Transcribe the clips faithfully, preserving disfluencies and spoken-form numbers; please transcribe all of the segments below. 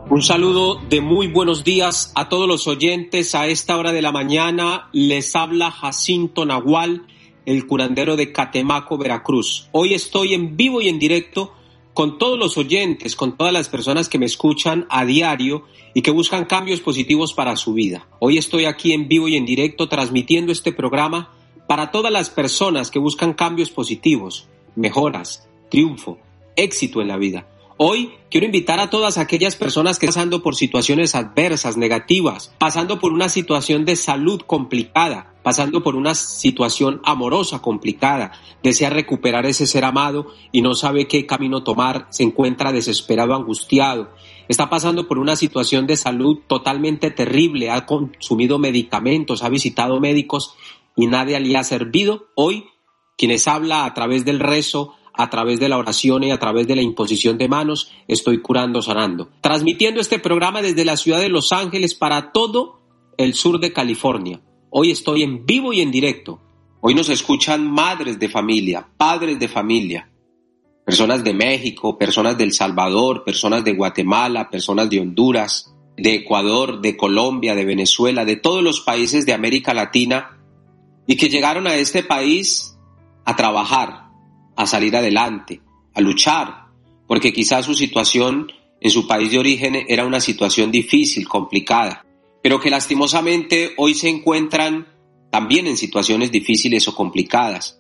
Un saludo de muy buenos días a todos los oyentes. A esta hora de la mañana les habla Jacinto Nahual, el curandero de Catemaco, Veracruz. Hoy estoy en vivo y en directo con todos los oyentes, con todas las personas que me escuchan a diario y que buscan cambios positivos para su vida. Hoy estoy aquí en vivo y en directo transmitiendo este programa para todas las personas que buscan cambios positivos, mejoras, triunfo, éxito en la vida. Hoy quiero invitar a todas aquellas personas que están pasando por situaciones adversas, negativas, pasando por una situación de salud complicada, pasando por una situación amorosa complicada, desea recuperar ese ser amado y no sabe qué camino tomar, se encuentra desesperado, angustiado, está pasando por una situación de salud totalmente terrible, ha consumido medicamentos, ha visitado médicos y nadie le ha servido. Hoy, quienes habla a través del rezo, a través de la oración y a través de la imposición de manos, estoy curando, sanando. Transmitiendo este programa desde la ciudad de Los Ángeles para todo el sur de California. Hoy estoy en vivo y en directo. Hoy nos escuchan madres de familia, padres de familia, personas de México, personas de El Salvador, personas de Guatemala, personas de Honduras, de Ecuador, de Colombia, de Venezuela, de todos los países de América Latina y que llegaron a este país a trabajar, a salir adelante, a luchar, porque quizás su situación en su país de origen era una situación difícil, complicada, pero que lastimosamente hoy se encuentran también en situaciones difíciles o complicadas,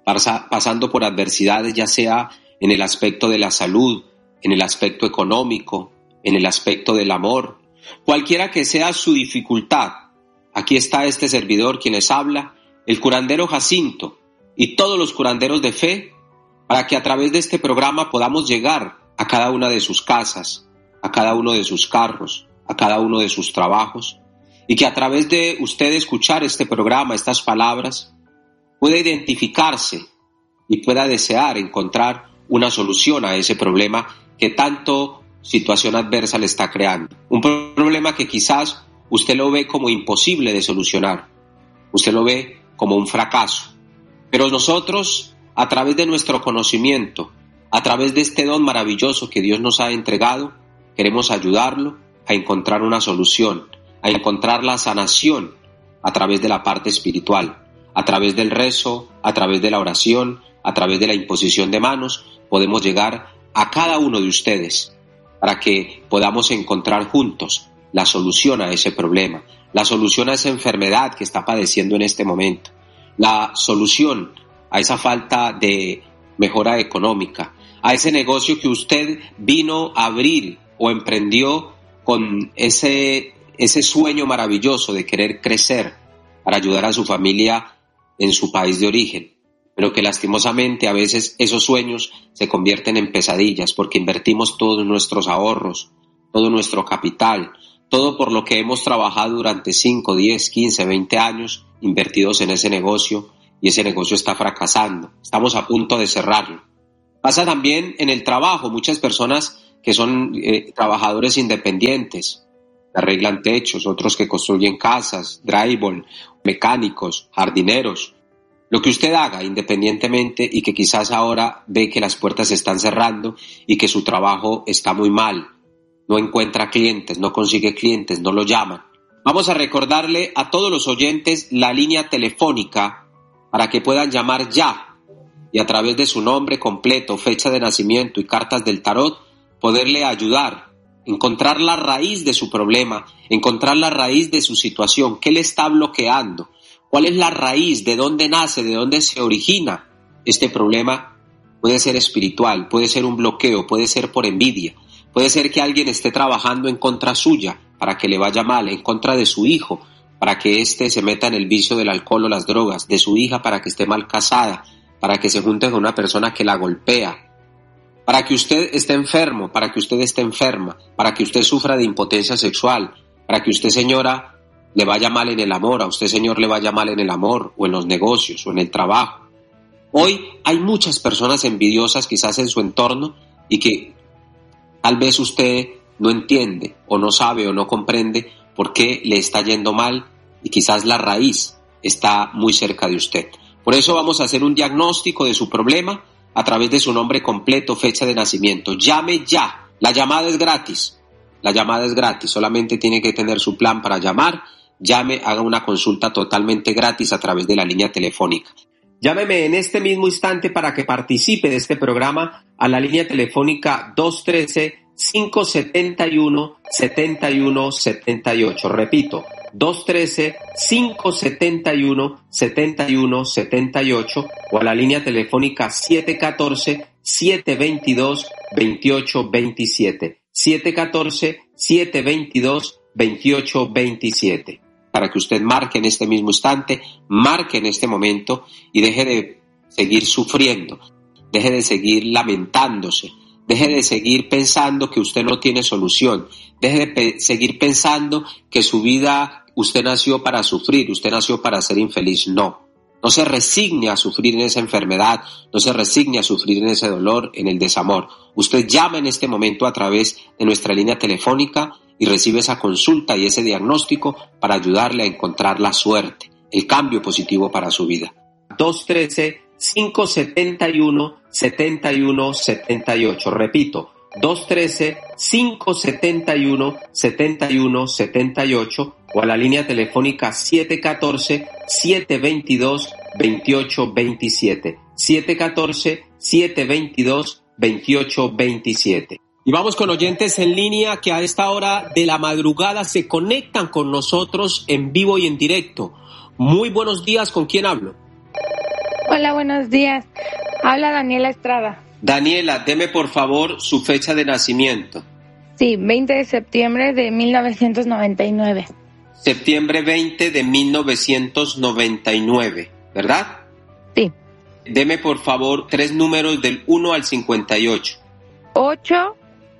pasando por adversidades ya sea en el aspecto de la salud, en el aspecto económico, en el aspecto del amor, cualquiera que sea su dificultad. Aquí está este servidor quien les habla, el curandero Jacinto, y todos los curanderos de fe, para que a través de este programa podamos llegar a cada una de sus casas, a cada uno de sus carros, a cada uno de sus trabajos, y que a través de usted escuchar este programa, estas palabras, pueda identificarse y pueda desear encontrar una solución a ese problema que tanto situación adversa le está creando. Un problema que quizás usted lo ve como imposible de solucionar, usted lo ve como un fracaso, pero nosotros, a través de nuestro conocimiento, a través de este don maravilloso que Dios nos ha entregado, queremos ayudarlo a encontrar una solución, a encontrar la sanación a través de la parte espiritual, a través del rezo, a través de la oración, a través de la imposición de manos, podemos llegar a cada uno de ustedes para que podamos encontrar juntos la solución a ese problema, la solución a esa enfermedad que está padeciendo en este momento, la solución a esa falta de mejora económica, a ese negocio que usted vino a abrir o emprendió con ese, ese sueño maravilloso de querer crecer para ayudar a su familia en su país de origen, pero que lastimosamente a veces esos sueños se convierten en pesadillas porque invertimos todos nuestros ahorros, todo nuestro capital, todo por lo que hemos trabajado durante cinco, diez, quince, veinte años invertidos en ese negocio, y ese negocio está fracasando, estamos a punto de cerrarlo. Pasa también en el trabajo, muchas personas que son eh, trabajadores independientes, que arreglan techos, otros que construyen casas, drywall, mecánicos, jardineros, lo que usted haga independientemente y que quizás ahora ve que las puertas se están cerrando y que su trabajo está muy mal, no encuentra clientes, no consigue clientes, no lo llaman. Vamos a recordarle a todos los oyentes la línea telefónica para que puedan llamar ya y a través de su nombre completo, fecha de nacimiento y cartas del tarot, poderle ayudar, encontrar la raíz de su problema, encontrar la raíz de su situación, qué le está bloqueando, cuál es la raíz, de dónde nace, de dónde se origina este problema. Puede ser espiritual, puede ser un bloqueo, puede ser por envidia, puede ser que alguien esté trabajando en contra suya para que le vaya mal, en contra de su hijo, para que éste se meta en el vicio del alcohol o las drogas, de su hija para que esté mal casada, para que se junte con una persona que la golpea, para que usted esté enfermo, para que usted esté enferma, para que usted sufra de impotencia sexual, para que usted, señora, le vaya mal en el amor, a usted, señor, le vaya mal en el amor, o en los negocios, o en el trabajo. Hoy hay muchas personas envidiosas quizás en su entorno y que tal vez usted no entiende, o no sabe, o no comprende por qué le está yendo mal y quizás la raíz está muy cerca de usted. Por eso vamos a hacer un diagnóstico de su problema a través de su nombre completo, fecha de nacimiento. Llame ya, la llamada es gratis. La llamada es gratis, solamente tiene que tener su plan para llamar. Llame, haga una consulta totalmente gratis a través de la línea telefónica. Llámeme en este mismo instante para que participe de este programa a la línea telefónica dos uno tres, cinco siete uno, siete uno siete ocho. Repito, dos uno tres, cinco siete uno, siete uno siete ocho o a la línea telefónica siete uno cuatro, siete dos dos, dos ocho dos siete. siete uno cuatro, siete dos dos, dos ocho dos siete. Para que usted marque en este mismo instante, marque en este momento y deje de seguir sufriendo, deje de seguir lamentándose, deje de seguir pensando que usted no tiene solución, deje de pe- seguir pensando que su vida, usted nació para sufrir, usted nació para ser infeliz. No, no se resigne a sufrir en esa enfermedad, no se resigne a sufrir en ese dolor, en el desamor. Usted llama en este momento a través de nuestra línea telefónica y recibe esa consulta y ese diagnóstico para ayudarle a encontrar la suerte, el cambio positivo para su vida. dos uno tres, cinco siete uno, siete uno siete ocho. Repito, dos uno tres, cinco siete uno, siete uno siete ocho o a la línea telefónica siete uno cuatro, siete dos dos, dos ocho dos siete. siete uno cuatro, siete dos dos, dos ocho dos siete. Y vamos con oyentes en línea que a esta hora de la madrugada se conectan con nosotros en vivo y en directo. Muy buenos días, ¿con quién hablo? Hola, buenos días. Habla Daniela Estrada. Daniela, deme por favor su fecha de nacimiento. Sí, veinte de septiembre de mil novecientos noventa y nueve. Septiembre veinte de mil novecientos noventa y nueve, ¿verdad? Sí. Deme por favor tres números del uno al cincuenta y ocho. ocho,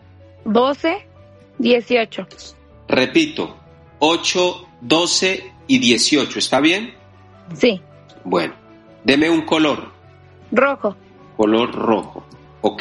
doce, dieciocho. Repito, ocho, doce y dieciocho, ¿está bien? Sí. Bueno, deme un color. Rojo. Color rojo. Ok.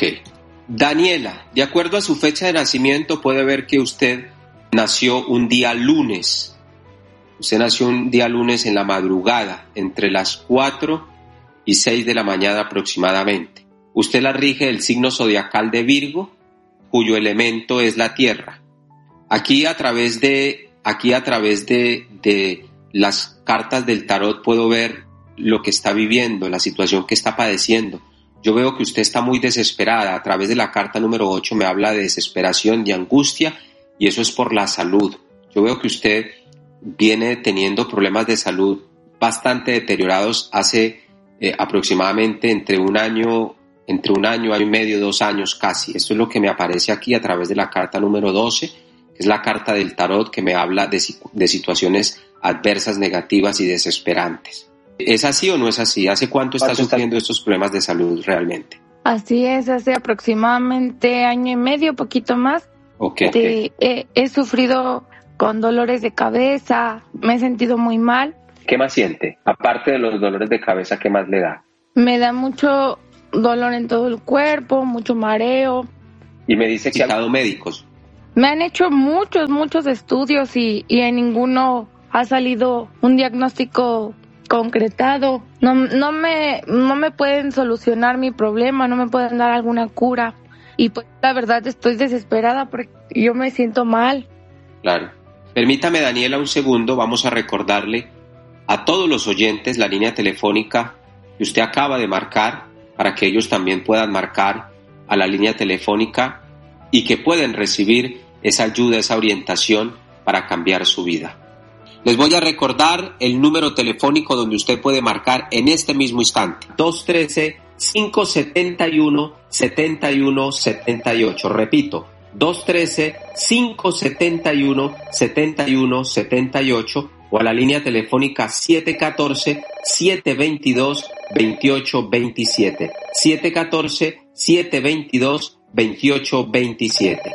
Daniela, de acuerdo a su fecha de nacimiento, puede ver que usted nació un día lunes. Usted nació un día lunes en la madrugada, entre las cuatro y seis de la mañana aproximadamente. Usted la rige el signo zodiacal de Virgo, cuyo elemento es la tierra. Aquí a través de, aquí a través de, de las cartas del tarot puedo ver lo que está viviendo, la situación que está padeciendo. Yo veo que usted está muy desesperada. A través de la carta número ocho me habla de desesperación, de angustia, y eso es por la salud. Yo veo que usted viene teniendo problemas de salud bastante deteriorados hace eh, aproximadamente entre un año, entre un año, año y medio, dos años casi. Esto es lo que me aparece aquí a través de la carta número doce, que es la carta del tarot que me habla de, de situaciones adversas, negativas y desesperantes. ¿Es así o no es así? ¿Hace cuánto está sufriendo estos problemas de salud realmente? Así es, hace aproximadamente año y medio, poquito más. Ok. De, he, he sufrido con dolores de cabeza, me he sentido muy mal. ¿Qué más siente? Aparte de los dolores de cabeza, ¿qué más le da? Me da mucho dolor en todo el cuerpo, mucho mareo. Y me dice que ha dado médicos. Me han hecho muchos, muchos estudios y, y en ninguno ha salido un diagnóstico concretado. No, no me, no me pueden solucionar mi problema, no me pueden dar alguna cura. Y pues la verdad estoy desesperada porque yo me siento mal. Claro. Permítame, Daniela, un segundo. Vamos a recordarle a todos los oyentes la línea telefónica que usted acaba de marcar para que ellos también puedan marcar a la línea telefónica y que pueden recibir esa ayuda, esa orientación para cambiar su vida. Les voy a recordar el número telefónico donde usted puede marcar en este mismo instante. dos uno tres, cinco siete uno, siete uno siete ocho. Repito, dos uno tres, cinco siete uno, siete uno siete ocho o a la línea telefónica siete uno cuatro, siete dos dos, dos ocho dos siete. siete uno cuatro, siete dos dos, dos ocho dos siete.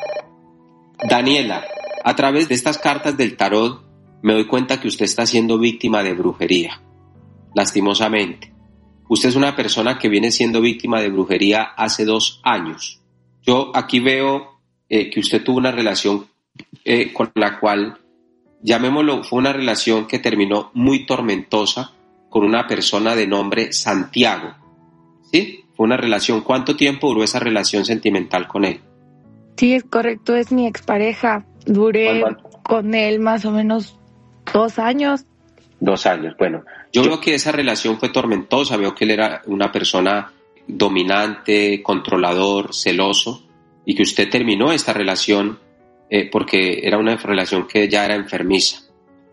Daniela, a través de estas cartas del tarot me doy cuenta que usted está siendo víctima de brujería, lastimosamente. Usted es una persona que viene siendo víctima de brujería hace dos años. Yo aquí veo eh, que usted tuvo una relación eh, con la cual, llamémoslo, fue una relación que terminó muy tormentosa con una persona de nombre Santiago. ¿Sí? Fue una relación. ¿Cuánto tiempo duró esa relación sentimental con él? Sí, es correcto, es mi expareja. Duré ¿Cuánto? con él más o menos dos años. Dos años, bueno. Yo veo que esa relación fue tormentosa, veo que él era una persona dominante, controlador, celoso, y que usted terminó esta relación eh, porque era una relación que ya era enfermiza,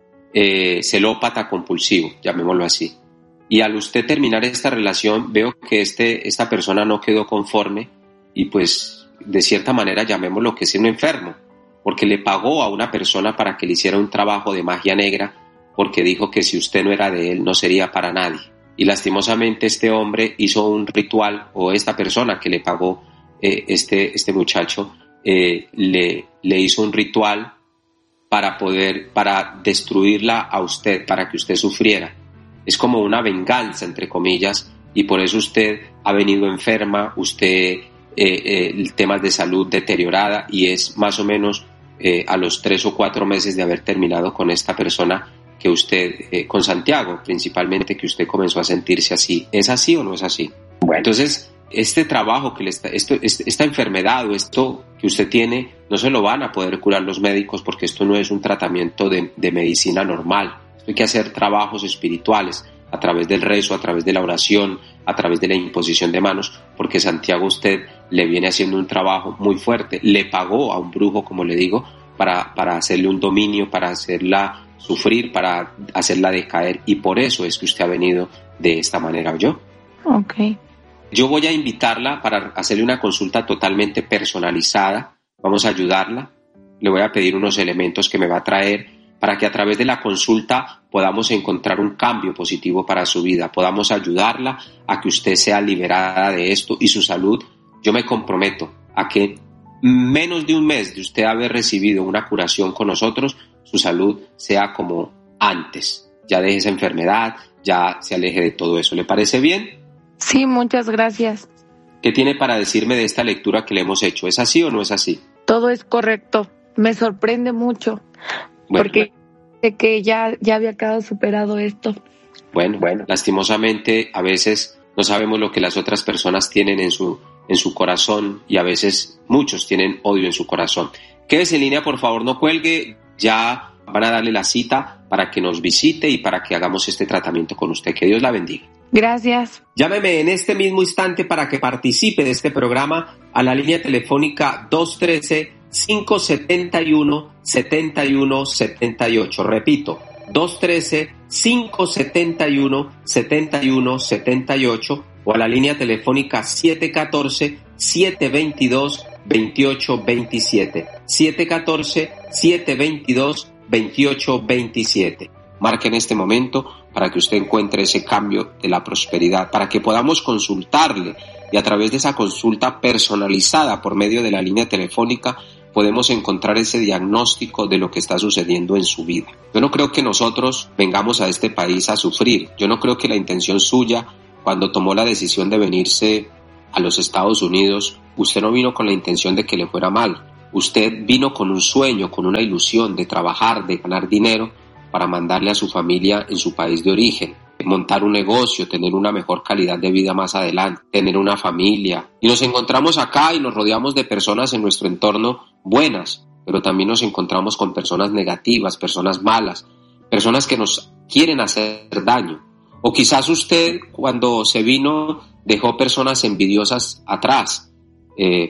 eh, celópata compulsivo, llamémoslo así. Y al usted terminar esta relación, veo que este, esta persona no quedó conforme y pues de cierta manera llamémoslo que es un enfermo, porque le pagó a una persona para que le hiciera un trabajo de magia negra, porque dijo que si usted no era de él no sería para nadie. Y lastimosamente este hombre hizo un ritual, o esta persona que le pagó eh, este, este muchacho eh, le, le hizo un ritual para poder, para destruirla a usted, para que usted sufriera. Es como una venganza, entre comillas, y por eso usted ha venido enferma, usted eh, eh, temas de salud deteriorada, y es más o menos eh, a los tres o cuatro meses de haber terminado con esta persona que usted, eh, con Santiago principalmente, que usted comenzó a sentirse así. ¿Es así o no es así? Bueno, entonces este trabajo que le está, esto, esta enfermedad o esto que usted tiene, no se lo van a poder curar los médicos, porque esto no es un tratamiento de, de medicina normal. Hay que hacer trabajos espirituales a través del rezo, a través de la oración, a través de la imposición de manos, porque Santiago usted le viene haciendo un trabajo muy fuerte. Le pagó a un brujo, como le digo, para, para hacerle un dominio, para hacerla sufrir, para hacerla decaer, y por eso es que usted ha venido de esta manera, ¿oyó? Ok. Yo voy a invitarla para hacerle una consulta totalmente personalizada. Vamos a ayudarla. Le voy a pedir unos elementos que me va a traer para que a través de la consulta podamos encontrar un cambio positivo para su vida, podamos ayudarla a que usted sea liberada de esto y su salud. Yo me comprometo a que menos de un mes de usted haber recibido una curación con nosotros, su salud sea como antes. Ya deje esa enfermedad, ya se aleje de todo eso. ¿Le parece bien? Sí, muchas gracias. ¿Qué tiene para decirme de esta lectura que le hemos hecho? ¿Es así o no es así? Todo es correcto. Me sorprende mucho. Bueno, porque bueno. sé que ya, ya había quedado superado esto. Bueno, bueno, lastimosamente a veces no sabemos lo que las otras personas tienen en su, en su corazón, y a veces muchos tienen odio en su corazón. Quédese en línea, por favor, no cuelgue. Ya van a darle la cita para que nos visite y para que hagamos este tratamiento con usted. Que Dios la bendiga. Gracias. Llámeme en este mismo instante para que participe de este programa a la línea telefónica dos uno tres, cinco siete uno, siete uno siete ocho. Repito, dos uno tres, cinco siete uno, siete uno siete ocho, o a la línea telefónica siete uno cuatro, siete dos dos, dos ocho dos siete. siete uno cuatro, siete dos dos, dos ocho dos siete. Marque en este momento para que usted encuentre ese cambio de la prosperidad, para que podamos consultarle, y a través de esa consulta personalizada por medio de la línea telefónica podemos encontrar ese diagnóstico de lo que está sucediendo en su vida. Yo no creo que nosotros vengamos a este país a sufrir. Yo no creo que la intención suya, cuando tomó la decisión de venirse a los Estados Unidos, usted no vino con la intención de que le fuera mal. Usted vino con un sueño, con una ilusión de trabajar, de ganar dinero para mandarle a su familia en su país de origen, montar un negocio, tener una mejor calidad de vida más adelante, tener una familia. Y nos encontramos acá y nos rodeamos de personas en nuestro entorno buenas, pero también nos encontramos con personas negativas, personas malas, personas que nos quieren hacer daño. O quizás usted, cuando se vino, dejó personas envidiosas atrás, eh,